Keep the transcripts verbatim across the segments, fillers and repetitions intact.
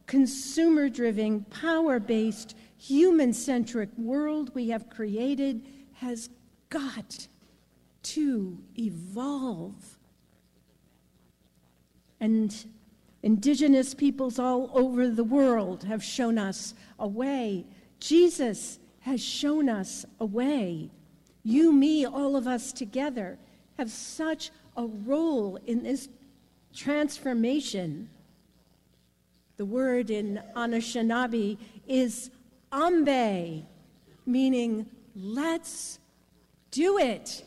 consumer-driven, power-based, human-centric world we have created has got to evolve. And indigenous peoples all over the world have shown us a way. Jesus has shown us a way. You, me, all of us together have such a role in this transformation. The word in Anishinaabe is ambe, meaning let's do it.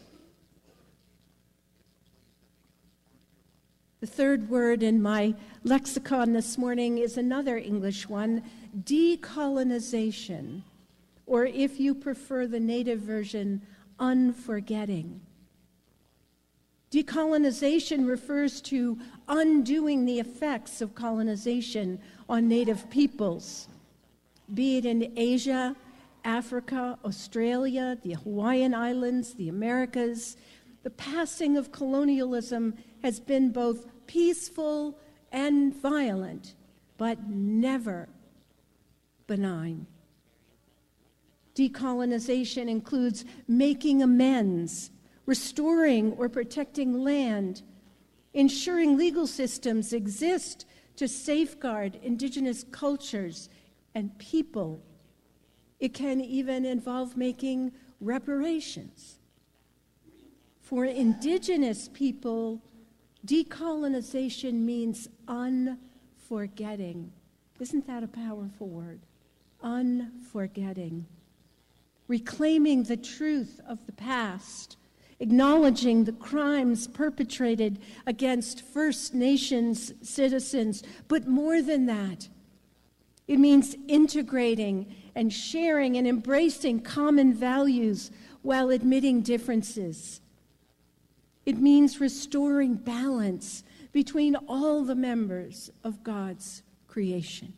The third word in my lexicon this morning is another English one, decolonization, or if you prefer the native version, unforgetting. Decolonization refers to undoing the effects of colonization on native peoples, be it in Asia, Africa, Australia, the Hawaiian Islands, the Americas. The passing of colonialism has been both peaceful and violent, but never benign. Decolonization includes making amends, restoring or protecting land, ensuring legal systems exist to safeguard indigenous cultures and people. It can even involve making reparations. For indigenous people, decolonization means unforgetting. Isn't that a powerful word? Unforgetting. Reclaiming the truth of the past, acknowledging the crimes perpetrated against First Nations citizens, but more than that, it means integrating and sharing and embracing common values while admitting differences. It means restoring balance between all the members of God's creation.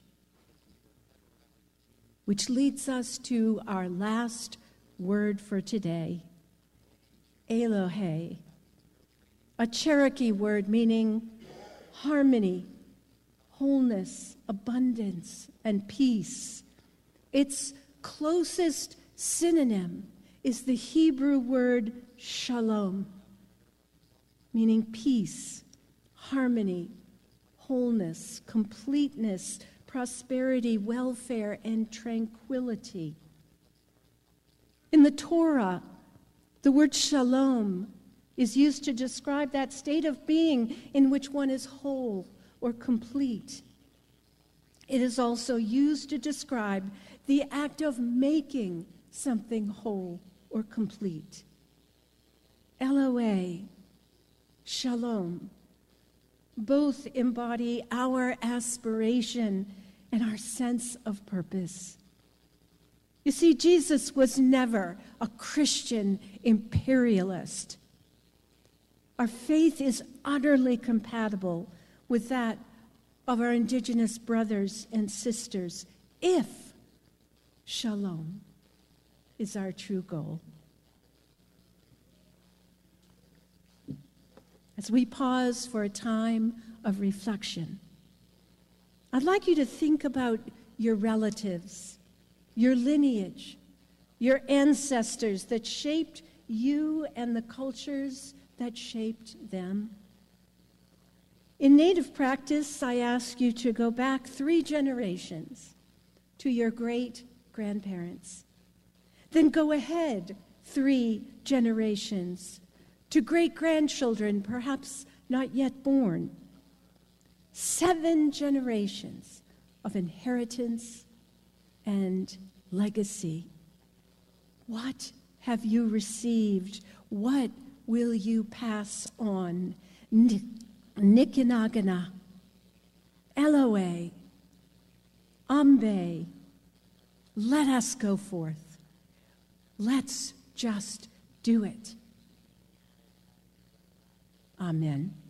Which leads us to our last word for today, Elohe, a Cherokee word meaning harmony, wholeness, abundance, and peace. Its closest synonym is the Hebrew word shalom, meaning peace, harmony, wholeness, completeness, prosperity, welfare, and tranquility. In the Torah, the word shalom is used to describe that state of being in which one is whole or complete. It is also used to describe the act of making something whole or complete. Elohe, shalom, both embody our aspiration and our sense of purpose. You see, Jesus was never a Christian imperialist. Our faith is utterly compatible with that of our indigenous brothers and sisters, if shalom is our true goal. As we pause for a time of reflection, I'd like you to think about your relatives, your lineage, your ancestors that shaped you and the cultures that shaped them. In native practice, I ask you to go back three generations to your great-grandparents. Then go ahead three generations to great-grandchildren, perhaps not yet born. Seven generations of inheritance and legacy. What have you received? What will you pass on? Nikinagana, Elohe, Ambe, let us go forth. Let's just do it. Amen.